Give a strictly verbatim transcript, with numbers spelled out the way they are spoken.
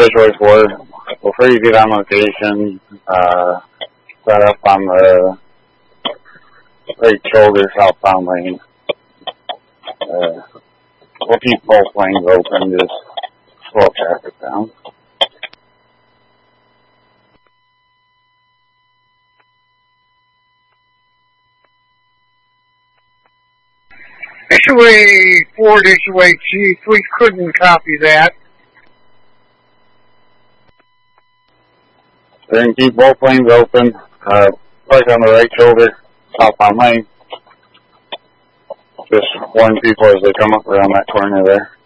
visually for before you get on location, uh, set up on the right shoulder southbound lane. Uh, we'll keep both lanes open, just slow traffic down. H O A Ford H O A Chief, we couldn't copy that. Then keep both lanes open, uh, right on the right shoulder, southbound lane. Just warn people as they come up around that corner there.